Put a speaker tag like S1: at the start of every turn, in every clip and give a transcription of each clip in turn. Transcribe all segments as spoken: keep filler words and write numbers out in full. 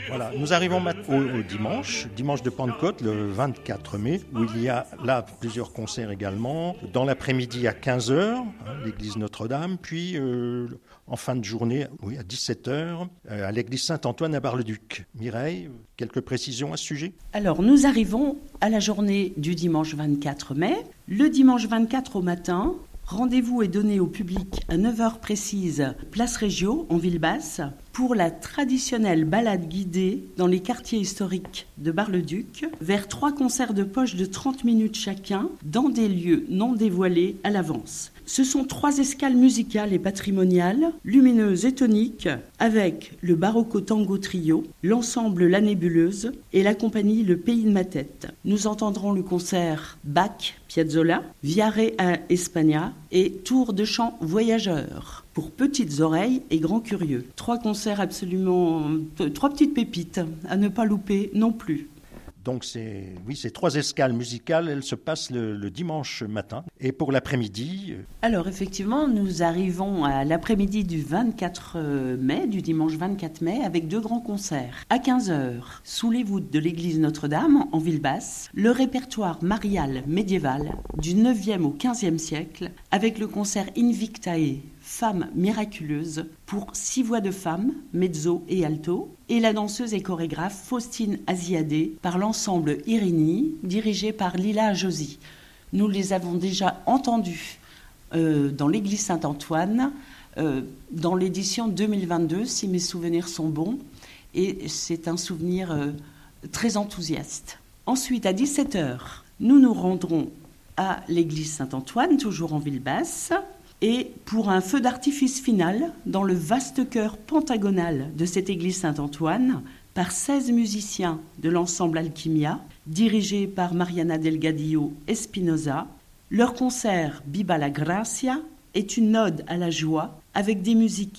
S1: Voilà, nous arrivons au, au dimanche, dimanche de Pentecôte, le vingt-quatre mai, où il y a là plusieurs concerts également. Dans l'après-midi à quinze heures, hein, l'église Notre-Dame, puis euh, en fin de journée, oui, à dix-sept heures, euh, à l'église Saint-Antoine à Bar-le-Duc. Mireille, quelques précisions à ce sujet ?
S2: Alors, nous arrivons à la journée du dimanche vingt-quatre mai. Le dimanche vingt-quatre au matin, rendez-vous est donné au public à neuf heures précises, place Régio, en Ville-Basse, pour la traditionnelle balade guidée dans les quartiers historiques de Bar-le-Duc, vers trois concerts de poche de trente minutes chacun, dans des lieux non dévoilés à l'avance. Ce sont trois escales musicales et patrimoniales, lumineuses et toniques, avec le Barocco Tango Trio, l'ensemble La Nébuleuse et la compagnie Le Pays de ma Tête. Nous entendrons le concert Bach, Piazzolla, Viare a España et Tour de chant voyageurs, pour petites oreilles et grands curieux. Trois concerts absolument... Trois petites pépites à ne pas louper non plus.
S1: Donc, c'est, oui, ces trois escales musicales, elles se passent le, le dimanche matin. Et pour l'après-midi... Euh...
S2: Alors, effectivement, nous arrivons à l'après-midi du vingt-quatre mai, du dimanche vingt-quatre mai, avec deux grands concerts. À quinze heures, sous les voûtes de l'église Notre-Dame, en Ville-Basse, le répertoire marial médiéval du neuvième au quinzième siècle, avec le concert Invictae, Femmes miraculeuses, pour six voix de femmes, mezzo et alto, et la danseuse et chorégraphe Faustine Aziadé par l'ensemble Irini, dirigé par Lila Josie. Nous les avons déjà entendus euh, dans l'église Saint-Antoine, euh, dans l'édition deux mille vingt-deux, si mes souvenirs sont bons, et c'est un souvenir euh, très enthousiaste. Ensuite, à dix-sept heures, nous nous rendrons à l'église Saint-Antoine, toujours en Ville-Basse, et pour un feu d'artifice final dans le vaste chœur pentagonal de cette église Saint-Antoine, par seize musiciens de l'ensemble Alchimia, dirigés par Mariana Delgadillo Espinosa. Leur concert Viva la Gracia est une ode à la joie, avec des musiques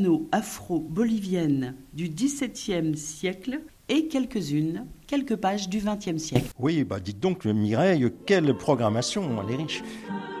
S2: hispano-afro-boliviennes du dix-septième siècle et quelques-unes, quelques pages du vingtième siècle.
S1: Oui, bah dites donc Mireille, quelle programmation, elle est riche.